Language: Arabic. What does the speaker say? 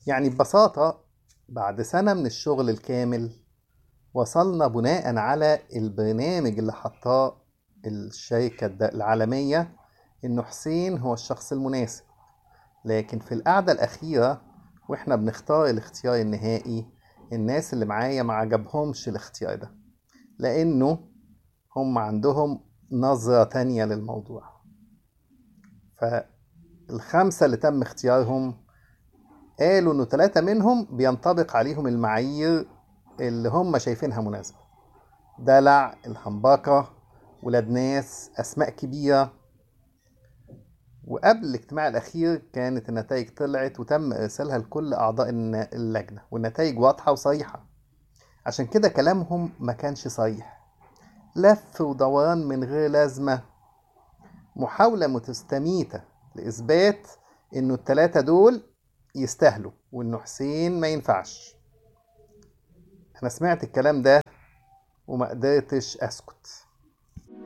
يعني ببساطة، بعد سنة من الشغل الكامل وصلنا بناء على البرنامج اللي حطاه الشركة العالمية إنه حسين هو الشخص المناسب. لكن في القعدة الأخيرة وإحنا بنختار الاختيار النهائي، الناس اللي معايا ما عجبهمش الاختيار ده، لأنه هم عندهم نظرة تانية للموضوع. فالخمسة اللي تم اختيارهم قالوا إنه ثلاثة منهم بينطبق عليهم المعايير اللي هم شايفينها مناسبة: دلع، الهمباكة، ولاد ناس، أسماء كبيرة. وقبل الاجتماع الأخير كانت النتائج طلعت وتم إرسالها لكل أعضاء اللجنة، والنتائج واضحة وصريحة. عشان كده كلامهم ما كانش صريح، لف ودوران من غير لازمة، محاولة متستميتة لإثبات إنه التلاتة دول يستاهلوا وإنه حسين ما ينفعش. أنا سمعت الكلام ده وما قدرتش أسكت.